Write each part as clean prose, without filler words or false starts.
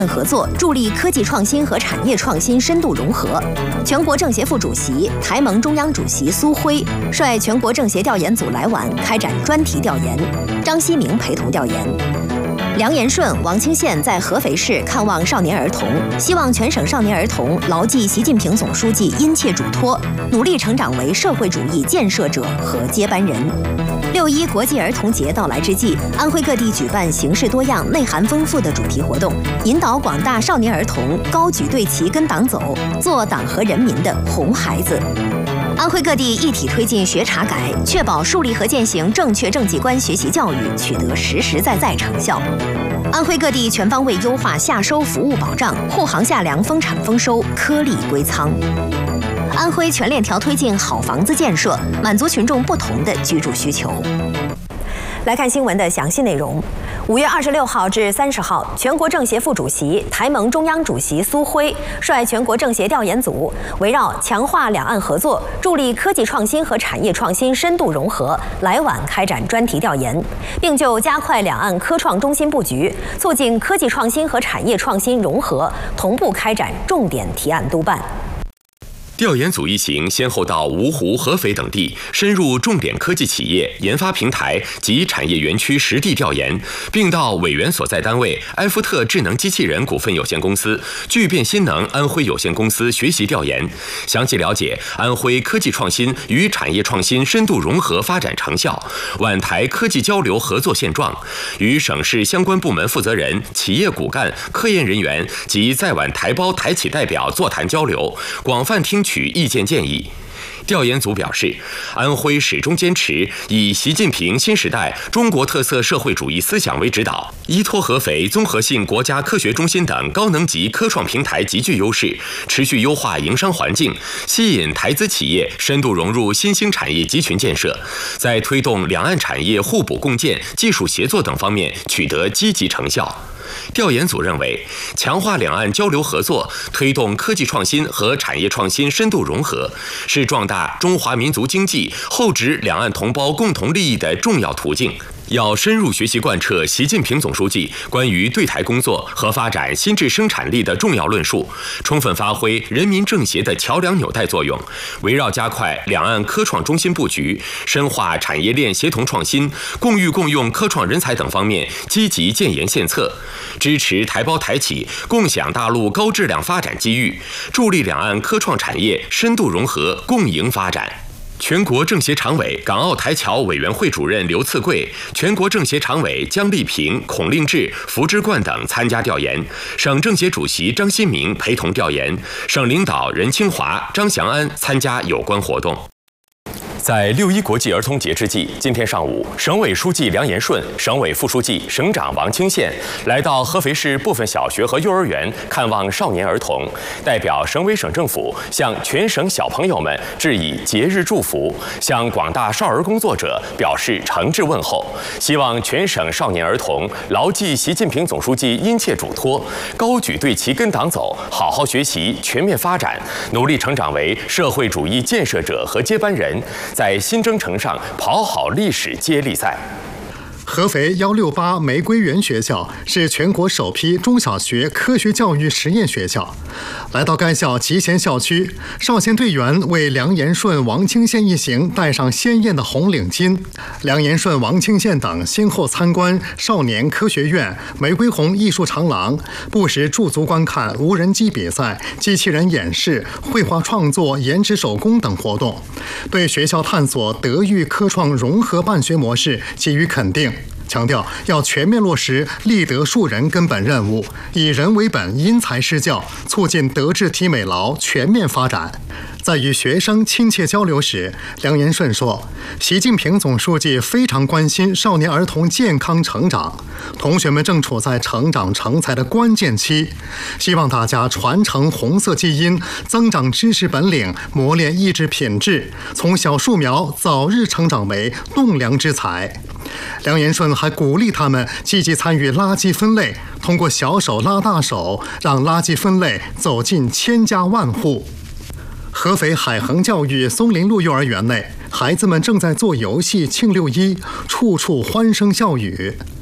合作，助力科技创新和产业创新深度融合。全国政协副主席、台盟中央主席苏辉率全国政协调研组来皖开展专题调研，张希明陪同调研。梁延顺、王清宪在合肥市看望少年儿童，希望全省少年儿童牢记习近平总书记殷切嘱托，努力成长为社会主义建设者和接班人。6·1国际儿童节到来之际，安徽各地举办形式多样、内涵丰富的主题活动，引导广大少年儿童高举队旗跟党走，做党和人民的红孩子。安徽各地一体推进学查改，确保树立和践行正确政绩观学习教育取得实实在在成效。安徽各地全方位优化夏收服务保障，护航夏粮丰产丰收，颗粒归仓。安徽全链条推进好房子建设，满足群众不同的居住需求。来看新闻的详细内容。5月26号至30号，全国政协副主席、台盟中央主席苏辉率全国政协调研组，围绕强化两岸合作、助力科技创新和产业创新深度融合，来皖开展专题调研，并就加快两岸科创中心布局、促进科技创新和产业创新融合，同步开展重点提案督办。 调研组一行先后到芜湖、合肥等地，深入重点科技企业、研发平台及产业园区实地调研，并到委员所在单位埃夫特智能机器人股份有限公司、聚变新能安徽有限公司学习调研，详细了解安徽科技创新与产业创新深度融合发展成效、皖台科技交流合作现状，与省市相关部门负责人、企业骨干、科研人员及在皖台胞台企代表座谈交流，广泛听取意见建议。调研组表示，安徽始终坚持以习近平新时代中国特色社会主义思想为指导，依托合肥综合性国家科学中心等高能级科创平台极具优势，持续优化营商环境，吸引台资企业深度融入新兴产业集群建设，在推动两岸产业互补共建、技术协作等方面取得积极成效。调研组认为，强化两岸交流合作，推动科技创新和产业创新深度融合，是壮大中华民族经济、厚植两岸同胞共同利益的重要途径。要深入学习贯彻习近平总书记关于对台工作和发展新质生产力的重要论述，充分发挥人民政协的桥梁纽带作用，围绕加快两岸科创中心布局、深化产业链协同创新、共育共用科创人才等方面积极建言献策，支持台胞台企共享大陆高质量发展机遇，助力两岸科创产业深度融合共赢发展。全国政协常委、港澳台侨委员会主任刘赐贵，全国政协常委姜丽萍、孔令志、符之冠等参加调研，省政协主席张新明陪同调研，省领导任清华、张祥安参加有关活动。在6·1国际儿童节之际，今天上午，省委书记梁延顺、省委副书记、省长王清宪来到合肥市部分小学和幼儿园看望少年儿童，代表省委省政府向全省小朋友们致以节日祝福，向广大少儿工作者表示诚挚问候，希望全省少年儿童牢记习近平总书记殷切嘱托，高举队旗跟党走，好好学习，全面发展，努力成长为社会主义建设者和接班人，在新征程上跑好历史接力赛。 合肥168玫瑰园学校是全国首批中小学科学教育实验学校。来到该校集贤校区，少先队员为梁延顺、王清宪一行戴上鲜艳的红领巾。梁延顺、王清宪等先后参观少年科学院、玫瑰红艺术长廊，不时驻足观看无人机比赛、机器人演示、绘画创作、研纸手工等活动，对学校探索德育科创融合办学模式给予肯定。强调要全面落实立德树人根本任务，以人为本，因材施教，促进德智体美劳全面发展。在与学生亲切交流时，梁延顺说，习近平总书记非常关心少年儿童健康成长，同学们正处在成长成才的关键期，希望大家传承红色基因，增长知识本领，磨练意志品质，从小树苗早日成长为栋梁之才。梁延顺还鼓励他们积极参与垃圾分类，通过小手拉大手，让垃圾分类走进千家万户。合肥海恒教育松林路幼儿园内，孩子们正在做游戏庆6·1，处处欢声笑语。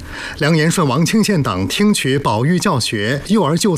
梁延顺、王清宪等听取保育教学、幼儿就